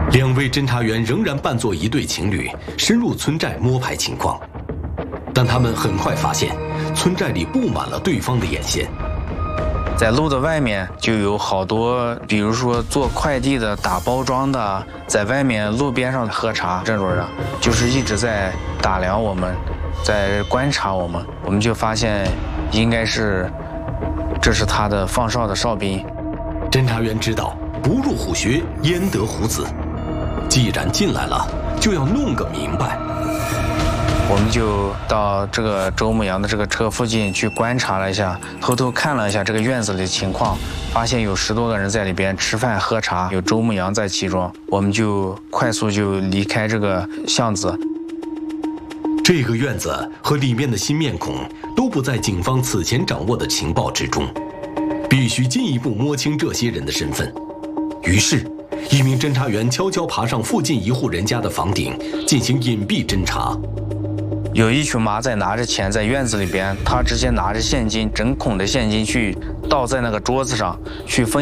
2位侦查员仍然扮作一对情侣，深入村寨摸排情况，但他们很快发现，村寨里布满了对方的眼线。 在路的外面就有好多，比如说做快递的、打包装的，在外面路边上喝茶这种的，就是一直在打量我们，在观察我们。我们就发现，应该是这是他的放哨的哨兵。 侦查员知道，不入虎穴，焉得虎子。既然进来了，就要弄个明白。 我们就到这个周牧阳的这个车附近去观察了一下，偷偷看了一下这个院子里的情况，发现有10多个人在里边吃饭喝茶，有周牧阳在其中。我们就快速就离开这个巷子。 这个院子和里面的新面孔都不在警方此前掌握的情报之中，必须进一步摸清这些人的身份。于是，一名侦查员悄悄爬上附近一户人家的房顶，进行隐蔽侦查。 有一群马仔拿着钱在院子里边，他直接拿着现金，整孔的现金去倒在那个桌子上去分。